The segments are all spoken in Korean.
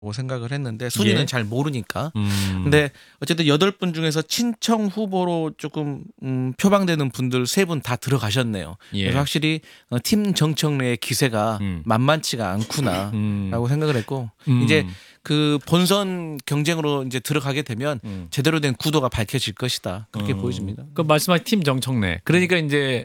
생각을 했는데 순위는 예. 잘 모르니까. 근데 어쨌든 8분 중에서 친청 후보로 조금 표방되는 분들 3분 다 들어가셨네요. 예. 그래서 확실히 팀 정청래의 기세가 만만치가 않구나라고 생각을 했고 이제 그 본선 경쟁으로 이제 들어가게 되면 제대로 된 구도가 밝혀질 것이다. 그렇게 보여집니다. 그 말씀하신 팀 정청래. 그러니까 이제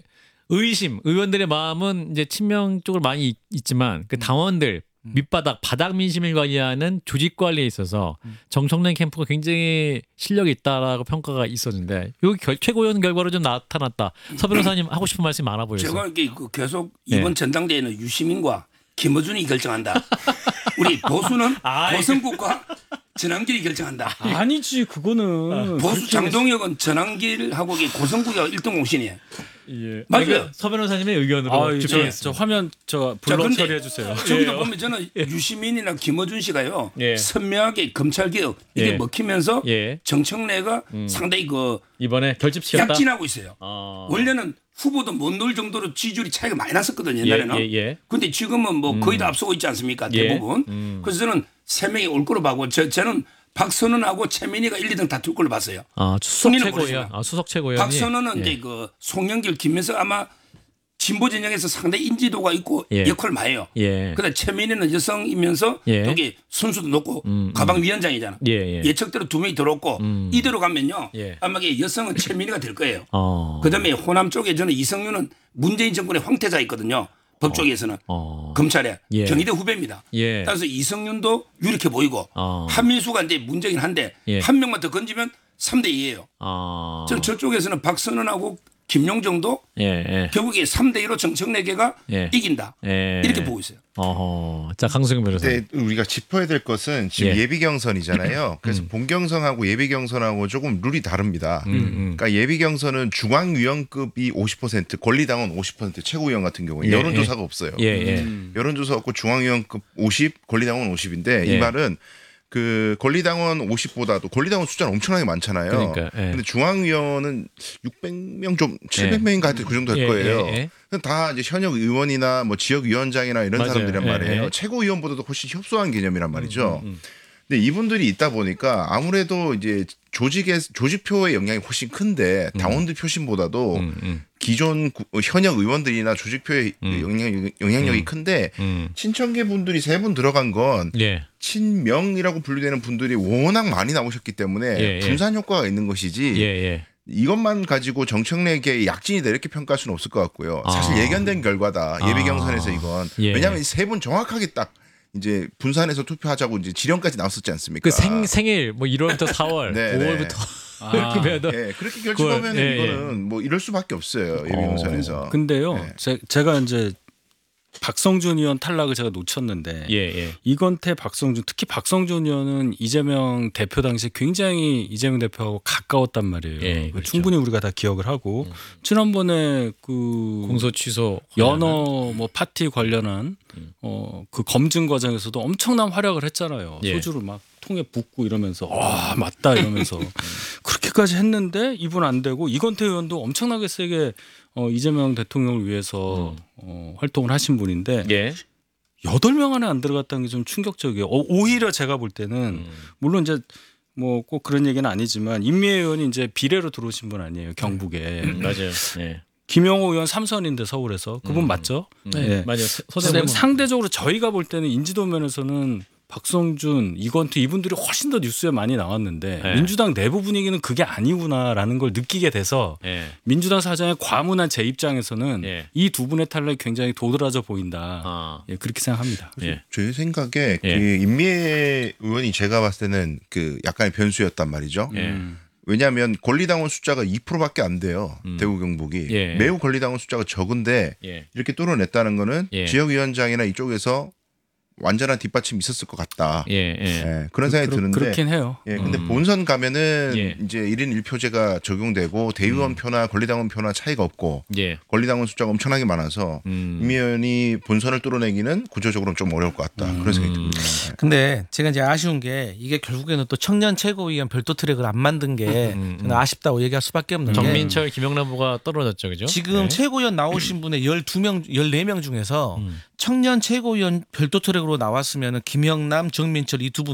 의원들의 마음은 이제 친명 쪽으로 많이 있지만 그 당원들 밑바닥 바닥 민심을 관리하는 조직 관리에 있어서 정청래 캠프가 굉장히 실력이 있다라고 평가가 있었는데 여기 최고위원 결과로 좀 나타났다. 서 변호사님 하고 싶은 말씀이 많아 보여서. 제가 이게 계속 이번 전당대회는 유시민과 김어준이 결정한다. 우리 보수는 고성국과 전환길이 결정한다. 아니지 그거는 보수 장동혁은 전환길하고 고성국이 1등 공신이에요. 예. 맞아요. 서 변호사님의 의견으로 저 화면 블럭 처리해 주세요. 저기도 보면 저는 유시민이나 김어준 씨가요 예. 선명하게 검찰 개혁 이게 예. 먹히면서 예. 정청래가 상당히 이번에 결집시켰다. 약진하고 있어요. 원래는 후보도 못 놓을 정도로 지지율이 차이가 많이 났었거든요 옛날에는. 예. 근데 지금은 뭐 거의 다 앞서고 있지 않습니까 대부분. 그래서 저는 3명이 올 거로 봐고 저는 박선원하고 최민희가 1, 2등 다툴 걸로 봤어요. 수석 순위는 최고위원. 모르지만. 수석 최고위원이. 박선원은 이제 그 송영길, 김민석 아마 진보 진영에서 상당히 인지도가 있고 역할을 많이 해요. 그다음 최민희는 여성이면서 여기 순수도 높고 가방 위원장이잖아. 예측대로 2명이 들어왔고 이대로 가면요. 아마 여성은 최민희가 될 거예요. 그다음에 호남 쪽에 저는 이성윤은 문재인 정권의 황태자 있거든요. 법조계에서는 검찰에 경희대 후배입니다. 따라서 이성윤도 유력해 보이고 한민수가 이제 문제긴 한데 한 명만 더 건지면 3대 2예요. 저는 저쪽에서는 박선원하고 김용정도 결국에 3대 2로 정청래계가 이긴다. 이렇게 보고 있어요. 자 강승규 변호사님. 근데 우리가 짚어야 될 것은 지금 예비 경선이잖아요. 그래서 본 경선하고 예비 경선하고 조금 룰이 다릅니다. 그러니까 예비 경선은 중앙위원급이 50%, 권리당원 50%, 최고위원 같은 경우에 여론조사가 없어요. 여론조사 없고 중앙위원급 50, 권리당원 50인데 이 말은 그 권리당원 50보다도 권리당원 숫자는 엄청나게 많잖아요. 근데 중앙위원은 600명 좀 700명인가 하여튼 그 정도 될 거예요. 다 이제 현역 의원이나 뭐 지역위원장이나 이런 사람들이란 말이에요. 최고위원보다도 훨씬 협소한 개념이란 말이죠. 근데 이분들이 있다 보니까 아무래도 이제 조직표의 영향이 훨씬 큰데 당원들 표심보다도 기존 현역 의원들이나 조직표의 영향력이 큰데 친청계 분들이 3분 들어간 건 친명이라고 분류되는 분들이 워낙 많이 나오셨기 때문에 분산 효과가 있는 것이지 이것만 가지고 정청래계의 약진이다 이렇게 평가할 수는 없을 것 같고요. 사실 예견된 결과다. 예비 경선에서 이건. 왜냐하면 3분 정확하게 딱 이제 분산해서 투표하자고 이제 지령까지 나왔었지 않습니까? 그 생일 뭐 1월부터 4월, 5월부터 그렇게 결집하면 이거는 뭐 이럴 수밖에 없어요. 예비 경선에서. 근데요, 제가 이제 박성준 의원 탈락을 제가 놓쳤는데 이건태, 박성준, 특히 박성준 의원은 이재명 대표 당시 굉장히 이재명 대표하고 가까웠단 말이에요. 그렇죠. 충분히 우리가 다 기억을 하고 지난번에 그 공소 취소 연어 뭐 파티 관련한 그 검증 과정에서도 엄청난 활약을 했잖아요. 소주를 막 통에 붓고 이러면서 맞다 이러면서 그렇게까지 했는데 이분 안 되고 이건태 의원도 엄청나게 세게 이재명 대통령을 위해서 활동을 하신 분인데 8명 안에 안 들어갔다는 게 좀 충격적이에요. 오히려 제가 볼 때는 물론 이제 뭐 꼭 그런 얘기는 아니지만 임미애 의원이 이제 비례로 들어오신 분 아니에요. 경북에. 맞아요. 김영호 의원 3선인데 서울에서 그분 맞죠? 맞아요. 상대적으로 저희가 볼 때는 인지도 면에서는 박성준, 이건태 이분들이 훨씬 더 뉴스에 많이 나왔는데 민주당 내부 분위기는 그게 아니구나라는 걸 느끼게 돼서 민주당 사정의 과문한 제 입장에서는 이 두 분의 탈락이 굉장히 도드라져 보인다. 그렇게 생각합니다. 제 생각에 그 임미애 의원이 제가 봤을 때는 그 약간의 변수였단 말이죠. 왜냐하면 권리당원 숫자가 2%밖에 안 돼요. 대구 경북이. 매우 권리당원 숫자가 적은데 이렇게 뚫어냈다는 거는 지역위원장이나 이쪽에서 완전한 뒷받침이 있었을 것 같다. 그런 생각이 드는데. 그렇긴 해요. 근데 본선 가면은 이제 1인 1표제가 적용되고 대의원 표나 권리당원 표나 차이가 없고 권리당원 숫자가 엄청나게 많아서 임 의원이 본선을 뚫어내기는 구조적으로는 좀 어려울 것 같다. 그런 생각이 듭니다. 근데 제가 이제 아쉬운 게 이게 결국에는 또 청년 최고위원 별도 트랙을 안 만든 게 저는 아쉽다고 얘기할 수밖에 없는 게 정민철, 김영남 후보가 떨어졌죠, 그죠? 지금 최고위원 나오신 분의 12명, 14명 중에서 청년 최고위원 별도 트랙으로 나왔으면 김영남, 정민철 이 두 분